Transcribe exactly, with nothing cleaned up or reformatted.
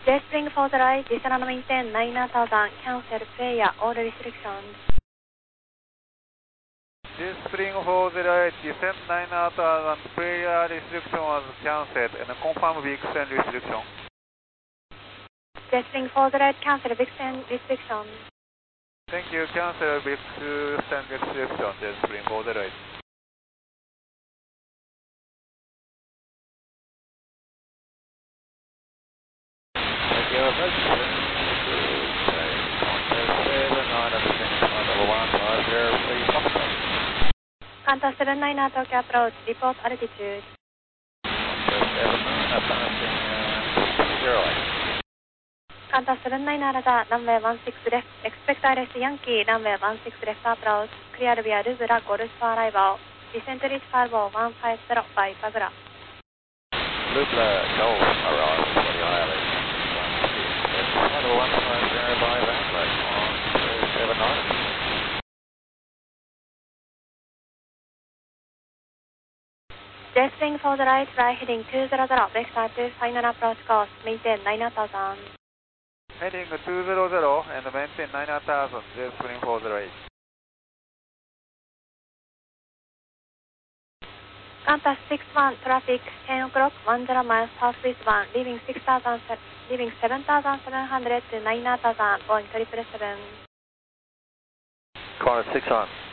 J-Spring for the right, descend and maintain nine thousand, cancel player, all restrictions. J-Spring for the right, descend nine thousand, player restriction was cancelled and confirm V X N restriction. J-Spring for the right, cancel V X N restriction. Thank you, cancel V X N restriction, J-Spring for the right. Thank you, Qantas seven nine Tokyo approach, report altitude. Qantas seven nine Alta, runway one six left, expect I R S Yankee, runway one six left approach, clear via Lubra, Golf for arrival, descent reach five oh one five zero by Bagra. Lubra, Golf, arrival, for the I L S. one five zero by Bagra, on seven nine. J-Spring for the right, fly heading two zero zero, vector to final approach course, maintain nine thousand. Heading two zero zero and maintain nine thousand, J-Spring for the right. Qantas six one, traffic ten o'clock, one zero miles southwest one, leaving six thousand, leaving seven thousand seven hundred to nine thousand, Boeing triple seven. Qantas six one.